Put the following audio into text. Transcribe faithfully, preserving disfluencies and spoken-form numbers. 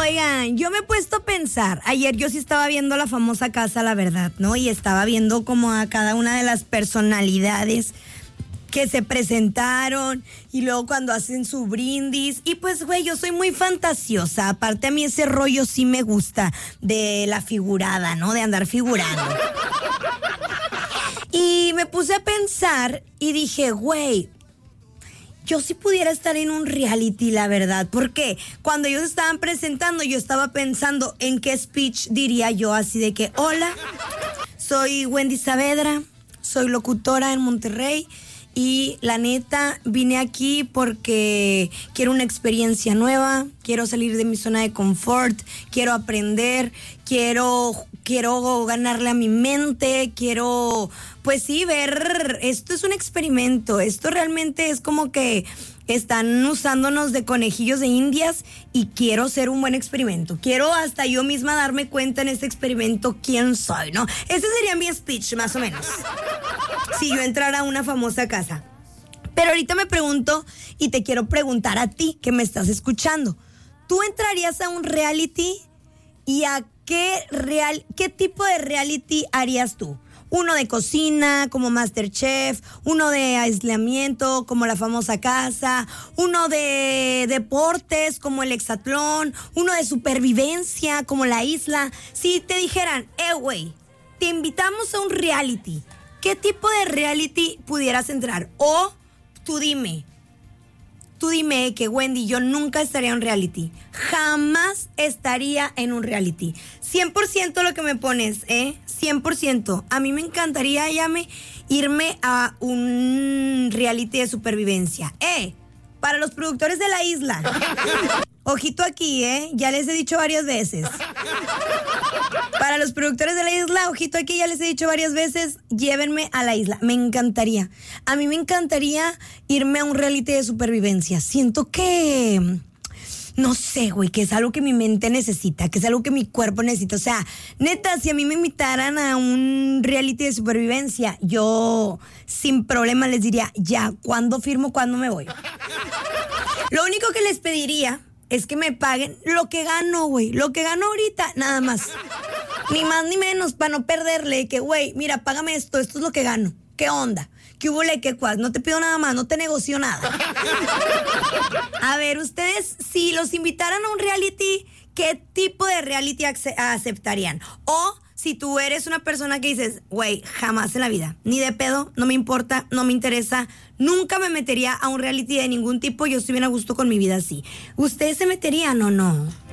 Oigan, yo me he puesto a pensar, ayer yo sí estaba viendo La Famosa Casa, la verdad, ¿no? Y estaba viendo como a cada una de las personalidades que se presentaron y luego cuando hacen su brindis. Y pues, güey, yo soy muy fantasiosa. Aparte, a mí ese rollo sí me gusta de la figurada, ¿no? De andar figurando. Y me puse a pensar y dije, güey, yo sí pudiera estar en un reality, la verdad. Porque cuando ellos estaban presentando, yo estaba pensando en qué speech diría yo, así de que, hola, soy Wendy Saavedra, soy locutora en Monterrey. Y la neta, vine aquí porque quiero una experiencia nueva, quiero salir de mi zona de confort, quiero aprender, quiero, quiero ganarle a mi mente, quiero, pues sí, ver, esto es un experimento, esto realmente es como que están usándonos de conejillos de indias y quiero hacer un buen experimento. Quiero hasta yo misma darme cuenta en este experimento quién soy, ¿no? Ese sería mi speech, más o menos, si yo entrara a una famosa casa. Pero ahorita me pregunto y te quiero preguntar a ti que me estás escuchando. ¿Tú entrarías a un reality y a qué, real, qué tipo de reality harías tú? Uno de cocina, como MasterChef, uno de aislamiento, como La Famosa Casa, uno de deportes, como el Hexatlón, uno de supervivencia, como La Isla. Si te dijeran, eh, güey, te invitamos a un reality, ¿qué tipo de reality pudieras entrar? O tú dime, tú dime que Wendy, yo nunca estaría en un reality. Jamás estaría en un reality. cien por ciento lo que me pones, ¿eh? cien por ciento. A mí me encantaría, llame, irme a un reality de supervivencia. ¡Eh! Para los productores de La Isla. Ojito aquí, ¿eh? Ya les he dicho varias veces. Para los productores de La Isla, ojito aquí, ya les he dicho varias veces, llévenme a La Isla. Me encantaría. A mí me encantaría irme a un reality de supervivencia. Siento que... No sé, güey, que es algo que mi mente necesita, que es algo que mi cuerpo necesita. O sea, neta, si a mí me invitaran a un reality de supervivencia, yo sin problema les diría, ya, ¿cuándo firmo, cuándo me voy? Lo único que les pediría es que me paguen lo que gano, güey. Lo que gano ahorita, nada más. Ni más ni menos, para no perderle. Que, güey, mira, págame esto, esto es lo que gano. ¿Qué onda? ¿Qué hubo, le, qué cuas? No te pido nada más, no te negocio nada. A ver, ustedes, si los invitaran a un reality, ¿qué tipo de reality ac- aceptarían? O si tú eres una persona que dices, güey, jamás en la vida, ni de pedo, no me importa, no me interesa, nunca me metería a un reality de ningún tipo, yo estoy bien a gusto con mi vida así. ¿Ustedes se meterían o no?